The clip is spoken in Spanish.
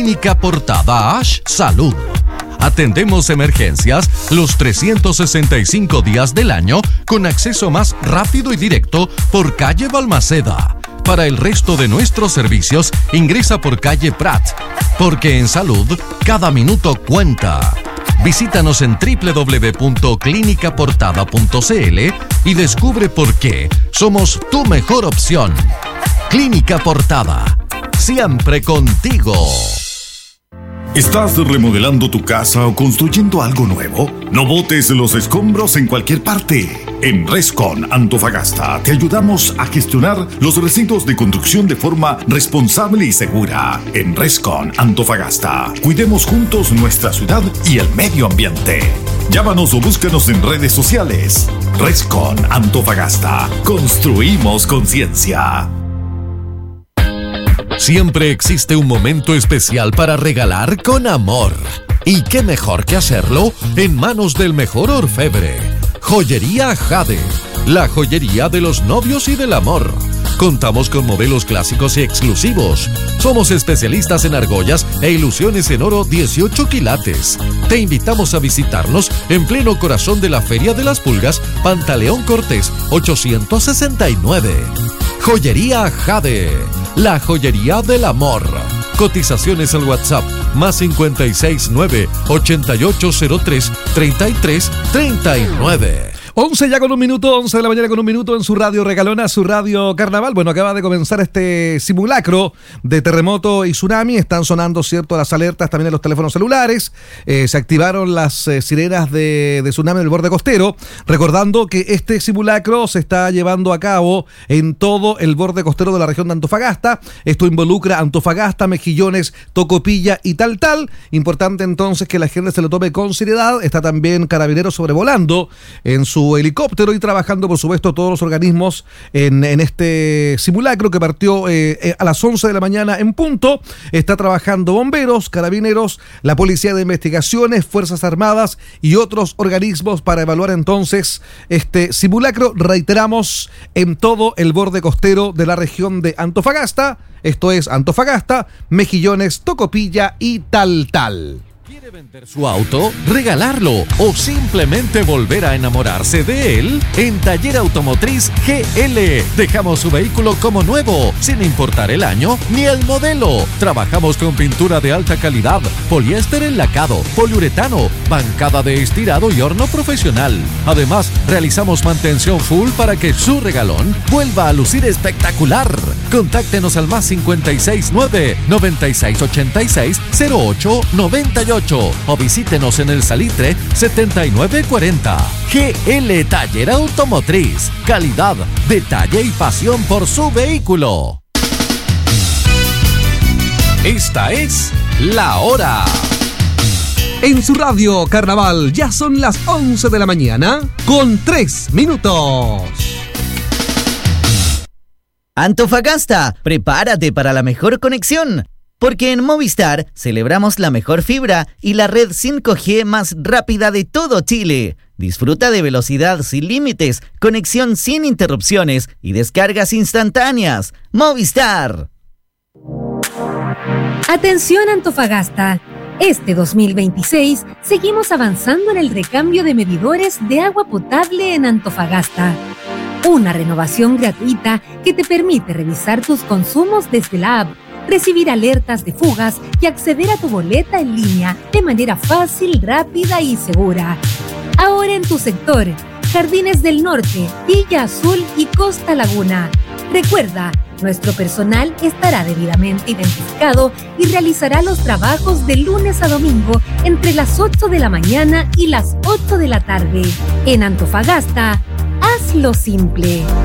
Clínica Portada Ash Salud. Atendemos emergencias los 365 días del año con acceso más rápido y directo por calle Balmaceda. Para el resto de nuestros servicios, ingresa por calle Prat, porque en salud, cada minuto cuenta. Visítanos en www.clinicaportada.cl y descubre por qué somos tu mejor opción. Clínica Portada, siempre contigo. ¿Estás remodelando tu casa o construyendo algo nuevo? No botes los escombros en cualquier parte. En Rescon Antofagasta te ayudamos a gestionar los residuos de construcción de forma responsable y segura. En Rescon Antofagasta, cuidemos juntos nuestra ciudad y el medio ambiente. Llámanos o búscanos en redes sociales. Rescon Antofagasta. Construimos conciencia. Siempre existe un momento especial para regalar con amor. ¿Y qué mejor que hacerlo en manos del mejor orfebre? Joyería Jade, la joyería de los novios y del amor. Contamos con modelos clásicos y exclusivos. Somos especialistas en argollas e ilusiones en oro 18 quilates. Te invitamos a visitarnos en pleno corazón de la Feria de las Pulgas, Pantaleón Cortés 869. Joyería Jade, la joyería del amor. Cotizaciones al WhatsApp más 569 8803 3339. 11 ya con un minuto, 11 de la mañana con un minuto en su radio regalona, su radio Carnaval. Bueno, acaba de comenzar este simulacro de terremoto y tsunami. Están sonando, ¿cierto?, las alertas también en los teléfonos celulares. Se activaron las sirenas de tsunami en el borde costero. Recordando que este simulacro se está llevando a cabo en todo el borde costero de la región de Antofagasta. Esto involucra Antofagasta, Mejillones, Tocopilla y Taltal. Importante entonces que la gente se lo tome con seriedad. Está también Carabineros sobrevolando en su helicóptero y trabajando, por supuesto, todos los organismos en este simulacro que partió a las 11 de la mañana en punto. Está trabajando bomberos, carabineros, la Policía de Investigaciones, Fuerzas Armadas y otros organismos para evaluar entonces este simulacro. Reiteramos, en todo el borde costero de la región de Antofagasta. Esto es Antofagasta, Mejillones, Tocopilla y Taltal. ¿Quiere vender su auto, regalarlo o simplemente volver a enamorarse de él? En Taller Automotriz GL dejamos su vehículo como nuevo, sin importar el año ni el modelo. Trabajamos con pintura de alta calidad, poliéster enlacado, poliuretano, bancada de estirado y horno profesional. Además, realizamos mantención full para que su regalón vuelva a lucir espectacular. Contáctenos al más 569 9686 0898 o visítenos en el Salitre 7940. GL Taller Automotriz. Calidad, detalle y pasión por su vehículo. Esta es La Hora. En su radio Carnaval ya son las 11 de la mañana con 3 minutos. Antofagasta, prepárate para la mejor conexión. Porque en Movistar celebramos la mejor fibra y la red 5G más rápida de todo Chile. Disfruta de velocidad sin límites, conexión sin interrupciones y descargas instantáneas. Movistar. Atención Antofagasta. Este 2026 seguimos avanzando en el recambio de medidores de agua potable en Antofagasta. Una renovación gratuita que te permite revisar tus consumos desde la app, recibir alertas de fugas y acceder a tu boleta en línea de manera fácil, rápida y segura. Ahora en tu sector, Jardines del Norte, Villa Azul y Costa Laguna. Recuerda, nuestro personal estará debidamente identificado y realizará los trabajos de lunes a domingo entre las 8 de la mañana y las 8 de la tarde. En Antofagasta, hazlo simple.